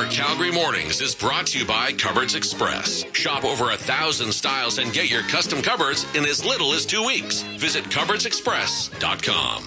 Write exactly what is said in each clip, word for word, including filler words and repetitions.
Our Calgary Mornings is brought to you by Cupboards Express. Shop over a thousand styles and get your custom cupboards in as little as two weeks. Visit cupboards express dot com.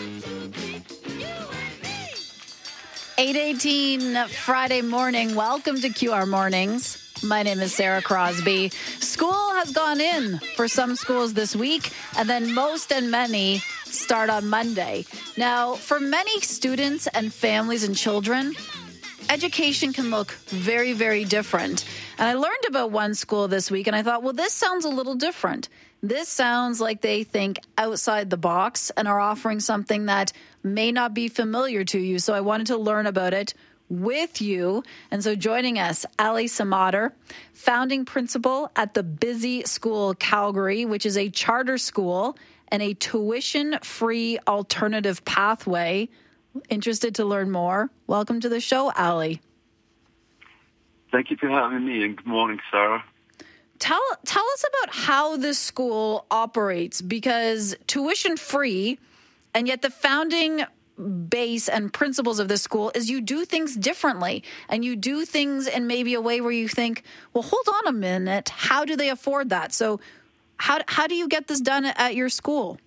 eight eighteen Friday morning. Welcome to Q R Mornings. My name is Sarah Crosby. School has gone in for some schools this week, and then most and many start on Monday. Now, for many students and families and children, education can look very, very different. And I learned about one school this week, and I thought, well, this sounds a little different. This sounds like they think outside the box and are offering something that may not be familiar to you. So I wanted to learn about it with you. And so joining us, Ali Samader, founding principal at the Busy School Calgary, which is a charter school and a tuition-free alternative pathway. Interested to learn more? Welcome to the show, Ali. Thank you for having me, and good morning, Sarah. Tell tell us about how this school operates, because tuition-free, and yet the founding base and principles of this school is you do things differently, and you do things in maybe a way where you think, well, hold on a minute, how do they afford that? So how how do you get this done at your school?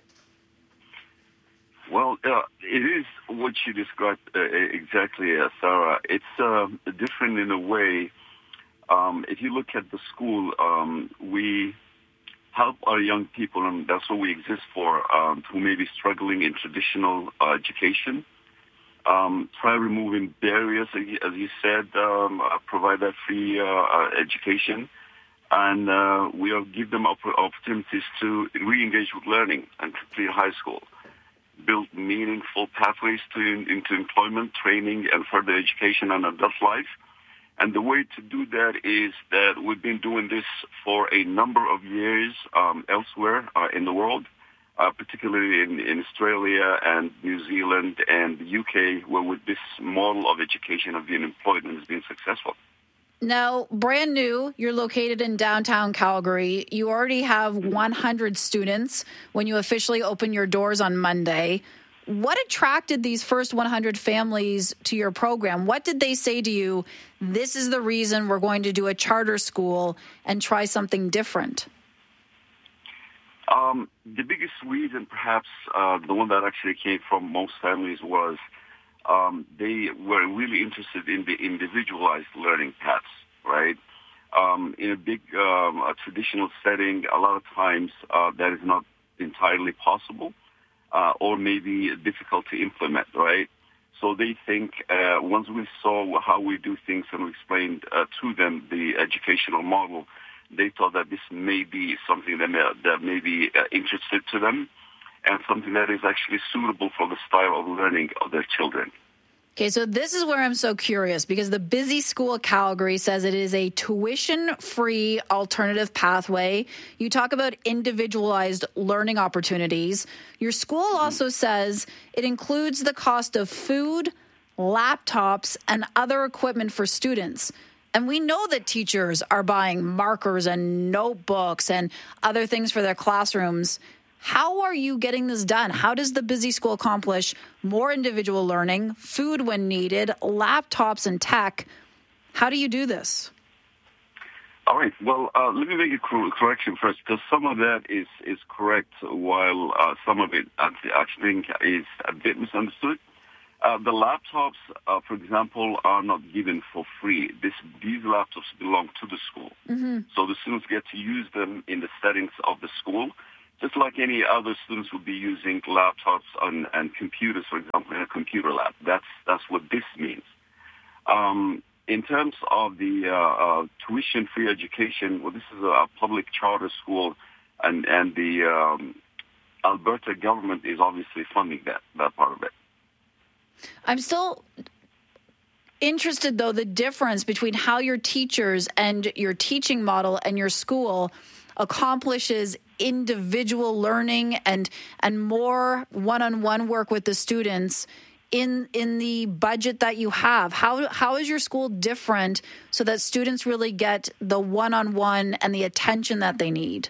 Well, uh, it is what you described uh, exactly, uh, Sarah. It's uh, different in a way. Um, if you look at the school, um, we help our young people, and that's what we exist for, um, who may be struggling in traditional uh, education. Um, try removing barriers, as you said, um, uh, provide that free uh, uh, education, and uh, we'll give them opp- opportunities to re-engage with learning and complete high school. Build meaningful pathways to into employment, training, and further education and adult life. And the way to do that is that we've been doing this for a number of years um, elsewhere uh, in the world, uh, particularly in, in Australia and New Zealand and the U K, where with this model of education of being employed and has been successful. Now, brand new, you're located in downtown Calgary. You already have one hundred students when you officially open your doors on Monday. What attracted these first one hundred families to your program? What did they say to you, this is the reason we're going to do a charter school and try something different? Um, the biggest reason, perhaps, uh, the one that actually came from most families was um, they were really interested in the individualized learning paths, right? Um, in a big um, a traditional setting, a lot of times uh, that is not entirely possible. Uh, or maybe difficult to implement, right? So they think uh, once we saw how we do things and we explained uh, to them the educational model, they thought that this may be something that may, that may be uh, interested to them and something that is actually suitable for the style of learning of their children. Okay, so this is where I'm so curious, because the Busy School Calgary says it is a tuition-free alternative pathway. You talk about individualized learning opportunities. Your school also says it includes the cost of food, laptops, and other equipment for students. And we know that teachers are buying markers and notebooks and other things for their classrooms. How are you getting this done? How does the Busy School accomplish more individual learning, food when needed, laptops and tech? How do you do this? All right. Well, uh, let me make a cor- correction first, because some of that is, is correct, while uh, some of it I think is a bit misunderstood. Uh, the laptops, uh, for example, are not given for free. This, these laptops belong to the school. Mm-hmm. So the students get to use them in the settings of the school, just like any other students would be using laptops on, and computers, for example, in a computer lab. That's that's what this means. Um, in terms of the uh, uh, tuition-free education, well, this is a public charter school, and, and the um, Alberta government is obviously funding that, that part of it. I'm still interested, though, the difference between how your teachers and your teaching model and your school accomplishes individual learning and and more one-on-one work with the students in in the budget that you have. How how is your school different so that students really get the one-on-one and the attention that they need?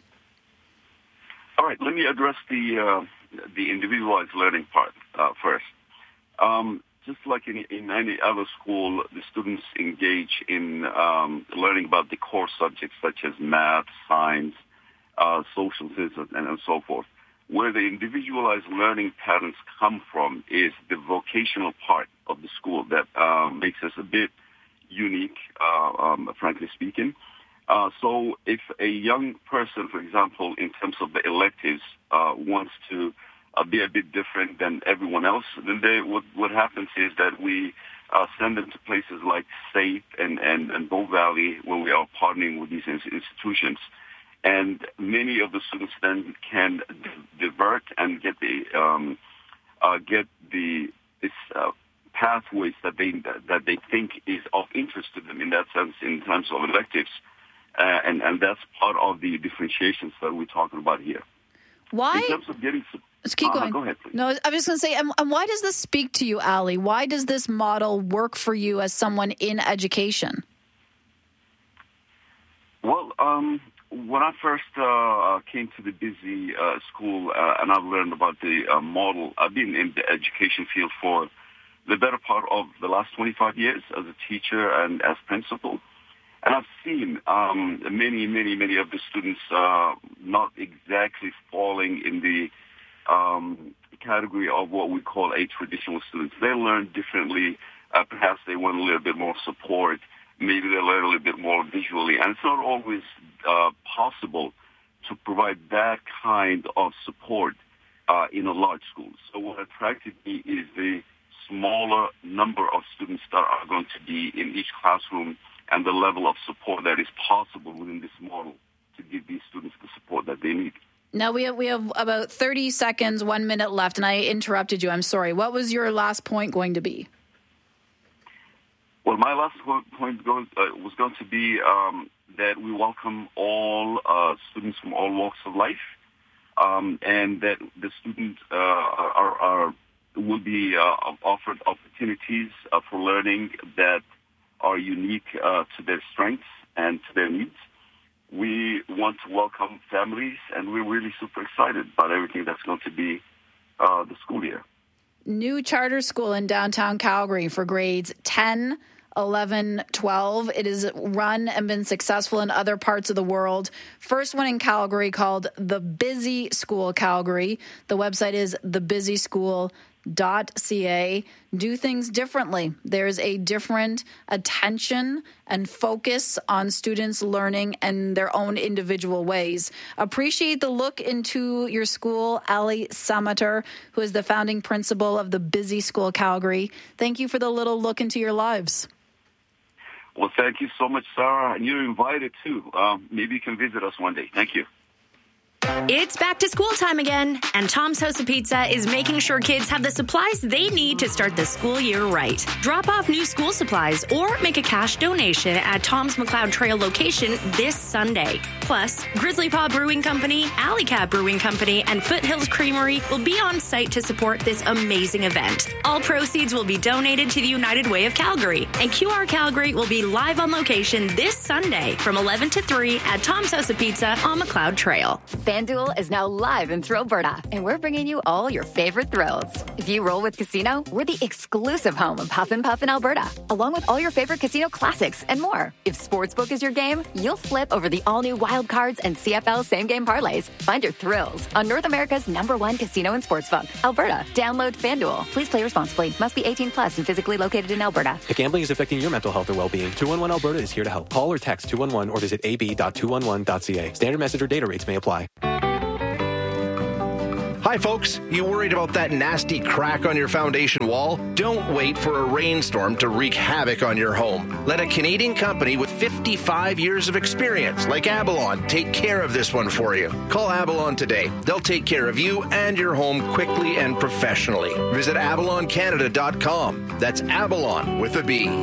All right, let me address the uh, the individualized learning part uh, first. Um, just like in, in any other school, the students engage in um, learning about the core subjects such as math, science, uh, social sciences, and, and so forth. Where the individualized learning patterns come from is the vocational part of the school that uh, makes us a bit unique, uh, um, frankly speaking. Uh, so if a young person, for example, in terms of the electives, uh, wants to uh, be a bit different than everyone else, then they, what, what happens is that we uh, send them to places like SAFE and, and, and Bow Valley, where we are partnering with these institutions. And many of the students then can d- divert and get the um, uh, get the this, uh, pathways that they that they think is of interest to them in that sense in terms of electives, uh, and and that's part of the differentiations that we're talking about here. Why? In terms of getting, Let's keep uh, going. Go ahead, please. No, I was going to say, and, and why does this speak to you, Ali? Why does this model work for you as someone in education? Well, um, when I first uh, came to the busy uh, school uh, and I've learned about the uh, model, I've been in the education field for the better part of the last twenty-five years as a teacher and as principal. And I've seen um, many, many, many of the students uh, not exactly falling in the um, category of what we call a traditional student. They learn differently. Uh, perhaps they want a little bit more support. Maybe they learn a little bit more visually. And it's not always uh, possible to provide that kind of support uh, in a large school. So what attracted me is the smaller number of students that are going to be in each classroom and the level of support that is possible within this model to give these students the support that they need. Now, we have, we have about thirty seconds, one minute left, and I interrupted you. I'm sorry. What was your last point going to be? Well, my last point goes, uh, was going to be um, that we welcome all uh, students from all walks of life, um, and that the students uh, are, are will be uh, offered opportunities uh, for learning that are unique uh, to their strengths and to their needs. We want to welcome families, and we're really super excited about everything that's going to be uh, the school year. New charter school in downtown Calgary for grades ten, eleven, twelve. It is run and been successful in other parts of the world. First one in Calgary called the Busy School Calgary. The website is the busy school dot c a. Do things differently. There's a different attention and focus on students learning in their own individual ways. Appreciate the look into your school, Ali Samater, who is the founding principal of the Busy School Calgary. Thank you for the little look into your lives. Well, thank you so much, Sarah. And you're invited, too. Um, maybe you can visit us one day. Thank you. It's back to school time again, and Tom's House of Pizza is making sure kids have the supplies they need to start the school year right. Drop off new school supplies or make a cash donation at Tom's McLeod Trail location this Sunday. Plus, Grizzly Paw Brewing Company, Alley Cat Brewing Company, and Foothills Creamery will be on site to support this amazing event. All proceeds will be donated to the United Way of Calgary, and Q R Calgary will be live on location this Sunday from eleven to three at Tom's House of Pizza on McLeod Trail. FanDuel is now live in Thrillberta, and we're bringing you all your favorite thrills. If you roll with Casino, we're the exclusive home of Huff and Puff in Alberta, along with all your favorite casino classics and more. If Sportsbook is your game, you'll flip over the all-new Wild Cards and C F L same-game parlays. Find your thrills on North America's number one casino and sportsbook, Alberta. Download FanDuel. Please play responsibly. Must be eighteen plus and physically located in Alberta. If gambling is affecting your mental health or well-being, two one one Alberta is here to help. Call or text two one one or visit a b dot two one one dot c a. Standard message or data rates may apply. Hi, folks. You worried about that nasty crack on your foundation wall? Don't wait for a rainstorm to wreak havoc on your home. Let a Canadian company with fifty-five years of experience, like Abalon, take care of this one for you. Call Abalon today. They'll take care of you and your home quickly and professionally. Visit abalon canada dot com. That's Abalon with a B.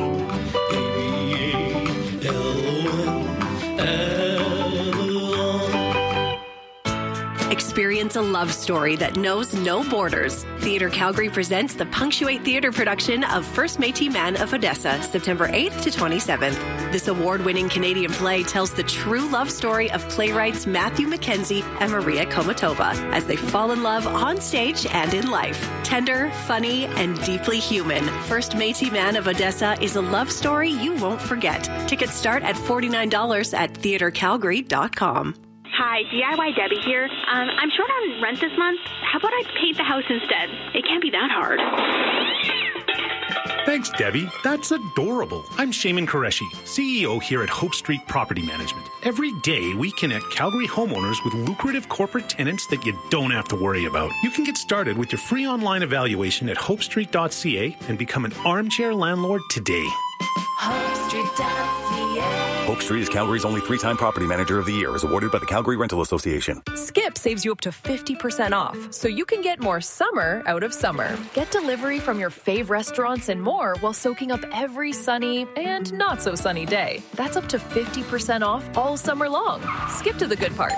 experience a love story that knows no borders. Theatre Calgary presents the Punctuate Theatre production of First Métis Man of Odessa, September eighth to twenty-seventh. This award-winning Canadian play tells the true love story of playwrights Matthew Mackenzie and Maria Komatova as they fall in love on stage and in life. Tender, funny, and deeply human, First Métis Man of Odessa is a love story you won't forget. Tickets start at forty-nine dollars at theatre calgary dot com. Hi, D I Y Debbie here. Um, I'm short on rent this month. How about I paint the house instead? It can't be that hard. Thanks, Debbie. That's adorable. I'm Shaman Qureshi, C E O here at Hope Street Property Management. Every day, we connect Calgary homeowners with lucrative corporate tenants that you don't have to worry about. You can get started with your free online evaluation at hope street dot c a and become an armchair landlord today. hope street dot c a Hope Street is Calgary's only three-time property manager of the year, as awarded by the Calgary Rental Association. Skip saves you up to fifty percent off, so you can get more summer out of summer. Get delivery from your fave restaurants and more while soaking up every sunny and not so sunny day. That's up to fifty percent off all summer long. Skip to the good part.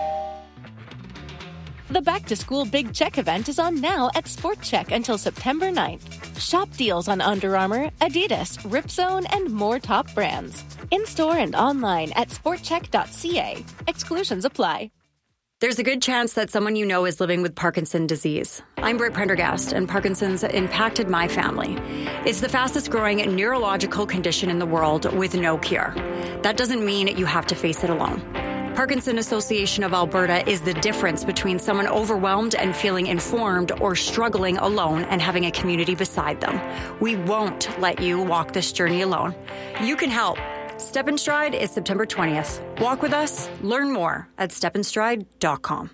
The Back to School Big Check event is on now at Sport Check until September ninth. Shop deals on Under Armour, Adidas, Ripzone, and more top brands. In-store and online at sport check dot c a. Exclusions apply. There's a good chance that someone you know is living with Parkinson's disease. I'm Britt Prendergast, and Parkinson's impacted my family. It's the fastest growing neurological condition in the world with no cure. That doesn't mean you have to face it alone. Parkinson Association of Alberta is the difference between someone overwhelmed and feeling informed or struggling alone and having a community beside them. We won't let you walk this journey alone. You can help. Step in Stride is September twentieth. Walk with us. Learn more at step in stride dot com.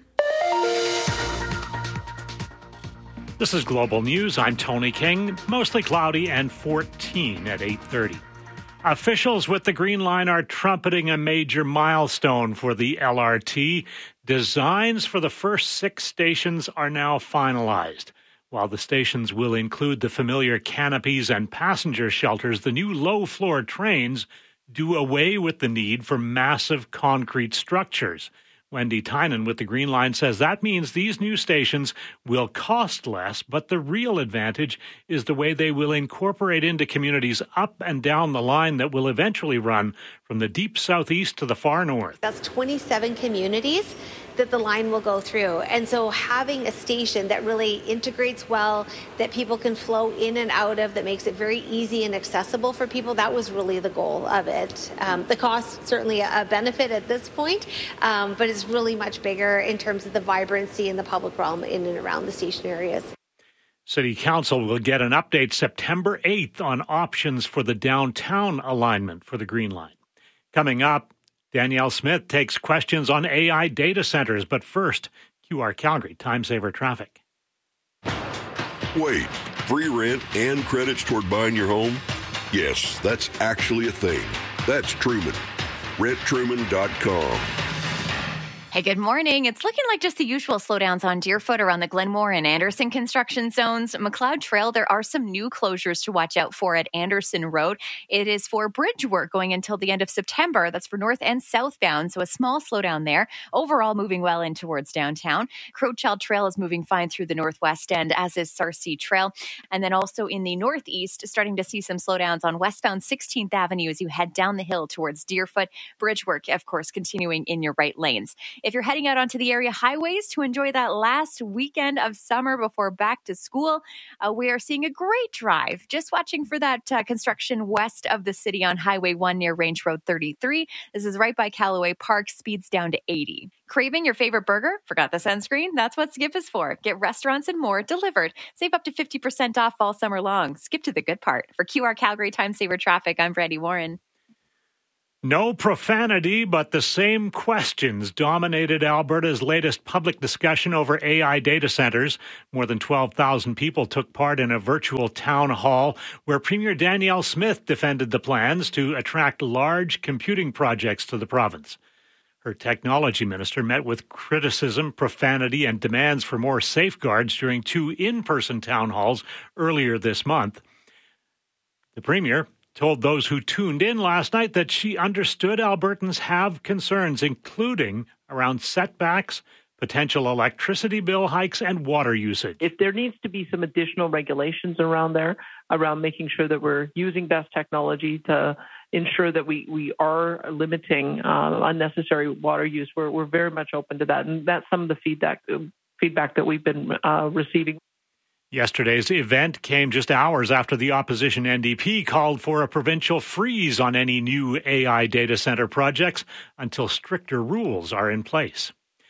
This is Global News. I'm Tony King. Mostly cloudy and fourteen at eight thirty. Officials with the Green Line are trumpeting a major milestone for the L R T. Designs for the first six stations are now finalized. While the stations will include the familiar canopies and passenger shelters, the new low-floor trains do away with the need for massive concrete structures. Wendy Tynan with the Green Line says that means these new stations will cost less, but the real advantage is the way they will incorporate into communities up and down the line that will eventually run from the deep southeast to the far north. That's twenty-seven communities that the line will go through. And so having a station that really integrates well, that people can flow in and out of, that makes it very easy and accessible for people, that was really the goal of it. Um, the cost, certainly a benefit at this point, um, but it's really much bigger in terms of the vibrancy and the public realm in and around the station areas. City Council will get an update September eighth on options for the downtown alignment for the Green Line. Coming up, Danielle Smith takes questions on A I data centers. But first, Q R Calgary Time Saver Traffic. Wait, free rent and credits toward buying your home? Yes, that's actually a thing. That's Truman. rent truman dot com. Hey, good morning. It's looking like just the usual slowdowns on Deerfoot around the Glenmore and Anderson construction zones. McLeod Trail, there are some new closures to watch out for at Anderson Road. It is for bridge work going until the end of September. That's for north and southbound, so a small slowdown there. Overall, moving well in towards downtown. Crowchild Trail is moving fine through the northwest end, as is Sarcee Trail. And then also in the northeast, starting to see some slowdowns on westbound sixteenth Avenue as you head down the hill towards Deerfoot. Bridge work, of course, continuing in your right lanes. If you're heading out onto the area highways to enjoy that last weekend of summer before back to school, uh, we are seeing a great drive. Just watching for that uh, construction west of the city on Highway one near Range Road thirty-three. This is right by Callaway Park, speeds down to eighty. Craving your favorite burger? Forgot the sunscreen? That's what Skip is for. Get restaurants and more delivered. Save up to fifty percent off all summer long. Skip to the good part. For Q R Calgary Time Saver Traffic, I'm Brandy Warren. No profanity, but the same questions dominated Alberta's latest public discussion over A I data centers. More than twelve thousand people took part in a virtual town hall where Premier Danielle Smith defended the plans to attract large computing projects to the province. Her technology minister met with criticism, profanity, and demands for more safeguards during two in-person town halls earlier this month. The premier told those who tuned in last night that she understood Albertans have concerns, including around setbacks, potential electricity bill hikes, and water usage. If there needs to be some additional regulations around there, around making sure that we're using best technology to ensure that we, we are limiting uh, unnecessary water use, we're, we're very much open to that. And that's some of the feedback, feedback that we've been uh, receiving. Yesterday's event came just hours after the opposition N D P called for a provincial freeze on any new A I data center projects until stricter rules are in place.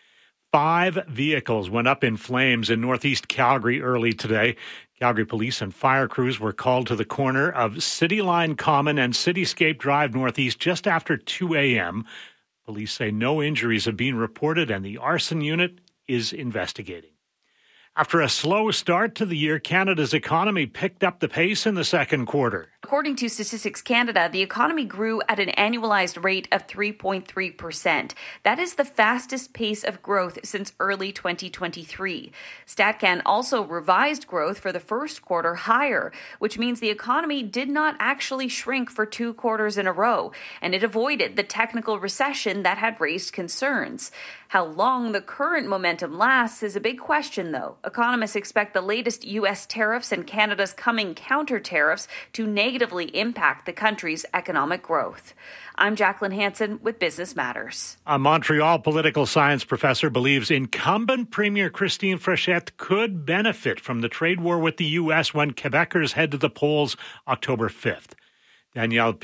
Five vehicles went up in flames in northeast Calgary early today. Calgary police and fire crews were called to the corner of City Line Common and Cityscape Drive Northeast just after two a.m. Police say no injuries have been reported and the arson unit is investigating. After a slow start to the year, Canada's economy picked up the pace in the second quarter. According to Statistics Canada, the economy grew at an annualized rate of three point three percent. That is the fastest pace of growth since early twenty twenty-three. StatCan also revised growth for the first quarter higher, which means the economy did not actually shrink for two quarters in a row, and it avoided the technical recession that had raised concerns. How long the current momentum lasts is a big question, though. Economists expect the latest U S tariffs and Canada's coming counter tariffs to negatively impact the country's economic growth. I'm Jacqueline Hansen with Business Matters. A Montreal political science professor believes incumbent Premier Christine Frechette could benefit from the trade war with the U S when Quebecers head to the polls October fifth. Danielle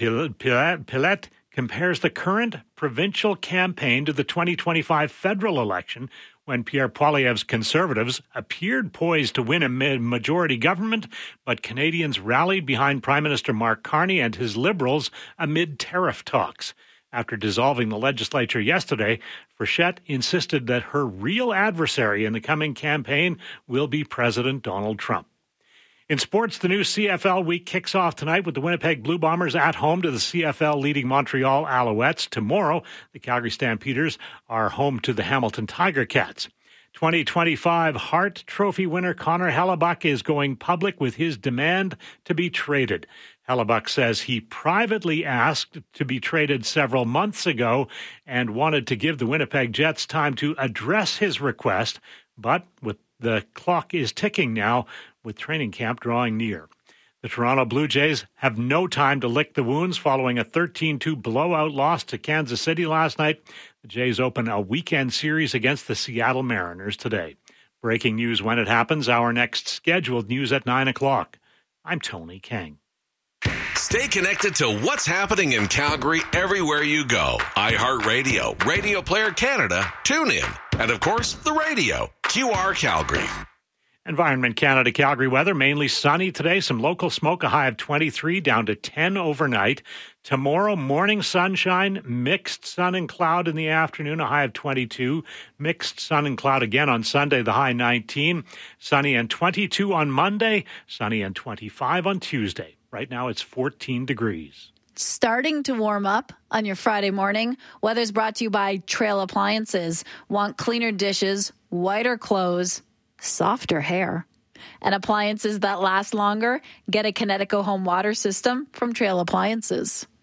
Pilette compares the current provincial campaign to the twenty twenty-five federal election when Pierre Poilievre's Conservatives appeared poised to win a majority government, but Canadians rallied behind Prime Minister Mark Carney and his Liberals amid tariff talks. After dissolving the legislature yesterday, Frechette insisted that her real adversary in the coming campaign will be President Donald Trump. In sports, the new C F L week kicks off tonight with the Winnipeg Blue Bombers at home to the C F L leading Montreal Alouettes. Tomorrow, the Calgary Stampeders are home to the Hamilton Tiger Cats. twenty twenty-five Hart Trophy winner Connor Hellebuyck is going public with his demand to be traded. Hellebuyck says he privately asked to be traded several months ago and wanted to give the Winnipeg Jets time to address his request, but with the clock is ticking now, with training camp drawing near. The Toronto Blue Jays have no time to lick the wounds following a thirteen two blowout loss to Kansas City last night. The Jays open a weekend series against the Seattle Mariners today. Breaking news when it happens, our next scheduled news at nine o'clock. I'm Tony King. Stay connected to what's happening in Calgary everywhere you go. iHeartRadio, Radio Player Canada, TuneIn, and of course, the radio, Q R Calgary. Environment Canada Calgary weather, mainly sunny today. Some local smoke, a high of twenty-three, down to ten overnight. Tomorrow, morning sunshine, mixed sun and cloud in the afternoon, a high of twenty-two. Mixed sun and cloud again on Sunday, the high nineteen. Sunny and twenty-two on Monday, sunny and twenty-five on Tuesday. Right now, it's fourteen degrees. Starting to warm up on your Friday morning. Weather's brought to you by Trail Appliances. Want cleaner dishes, whiter clothes, softer hair, and appliances that last longer? Get a Kinetico home water system from Trail Appliances.